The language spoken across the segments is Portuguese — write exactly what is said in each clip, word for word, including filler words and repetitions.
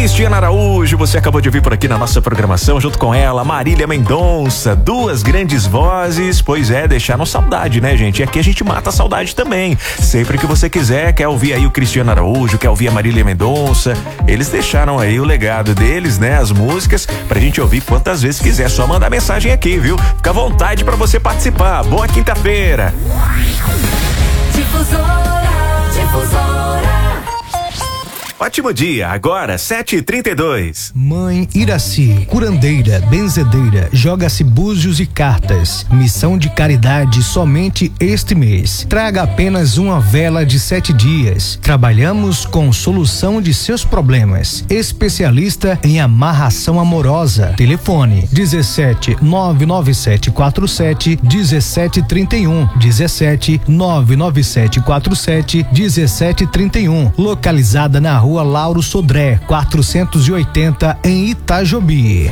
Cristiana Araújo, você acabou de ouvir por aqui na nossa programação, junto com ela, Marília Mendonça, duas grandes vozes, pois é, deixaram saudade, né, gente? E aqui a gente mata a saudade também. Sempre que você quiser, quer ouvir aí o Cristiano Araújo, quer ouvir a Marília Mendonça, eles deixaram aí o legado deles, né, as músicas, pra gente ouvir quantas vezes quiser, só mandar mensagem aqui, viu? Fica à vontade pra você participar. Boa quinta-feira. Difusora, difusora. Ótimo dia, agora sete e trinta e dois. Mãe Iraci, curandeira, benzedeira, joga-se búzios e cartas. Missão de caridade somente este mês. Traga apenas uma vela de sete dias. Trabalhamos com solução de seus problemas. Especialista em amarração amorosa. Telefone dezessete nove nove sete quatro sete dezessete trinta e um. dezessete nove nove sete quatro sete dezessete trinta e um. Localizada na rua Rua Lauro Sodré, quatrocentos e oitenta, em Itajobi.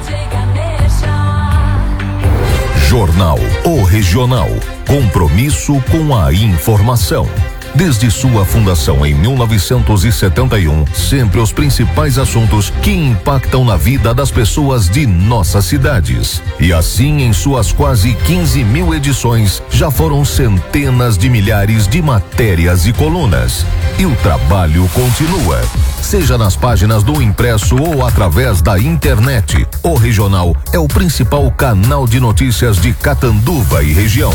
Jornal O Regional. Compromisso com a informação. Desde sua fundação em mil novecentos e setenta e um, sempre os principais assuntos que impactam na vida das pessoas de nossas cidades. E assim, em suas quase quinze mil edições, já foram centenas de milhares de matérias e colunas. E o trabalho continua. Seja nas páginas do impresso ou através da internet, o Regional é o principal canal de notícias de Catanduva e região.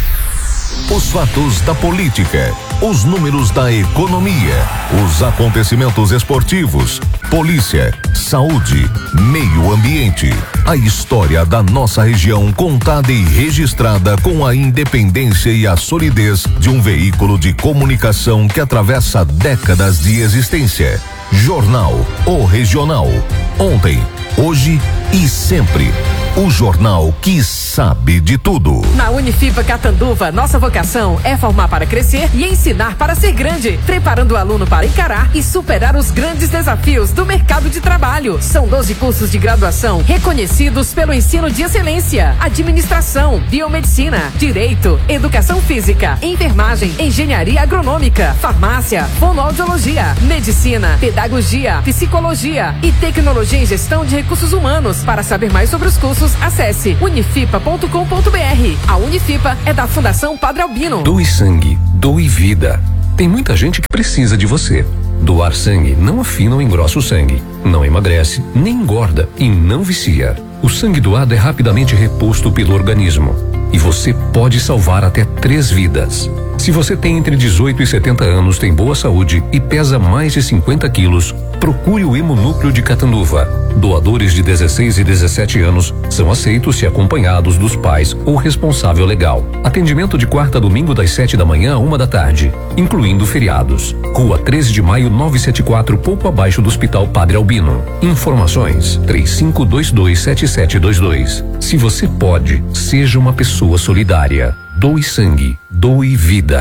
Os fatos da política, os números da economia, os acontecimentos esportivos, polícia, saúde, meio ambiente. A história da nossa região contada e registrada com a independência e a solidez de um veículo de comunicação que atravessa décadas de existência. Jornal O Regional. Ontem, hoje e sempre. O jornal que sabe de tudo. Na Unifipa Catanduva, nossa vocação é formar para crescer e ensinar para ser grande, preparando o aluno para encarar e superar os grandes desafios do mercado de trabalho. São doze cursos de graduação reconhecidos pelo ensino de excelência: administração, biomedicina, direito, educação física, enfermagem, engenharia agronômica, farmácia, fonoaudiologia, medicina, pedagogia, psicologia e tecnologia em gestão de recursos humanos. Para saber mais sobre os cursos, acesse unifipa ponto com ponto br. A Unifipa é da Fundação Padre Albino. Doe sangue, doe vida. Tem muita gente que precisa de você. Doar sangue não afina ou engrossa o sangue, não emagrece, nem engorda e não vicia. O sangue doado é rapidamente reposto pelo organismo e você pode salvar até três vidas. Se você tem entre dezoito e setenta anos, tem boa saúde e pesa mais de cinquenta quilos, procure o Hemonúcleo de Catanduva. Doadores de dezesseis e dezessete anos são aceitos se acompanhados dos pais ou responsável legal. Atendimento de quarta a domingo das sete da manhã a uma da tarde, incluindo feriados. Rua treze de maio novecentos e setenta e quatro, pouco abaixo do Hospital Padre Albino. Informações três cinco dois dois sete sete dois dois. Se você pode, seja uma pessoa solidária. Doe sangue, doe vida.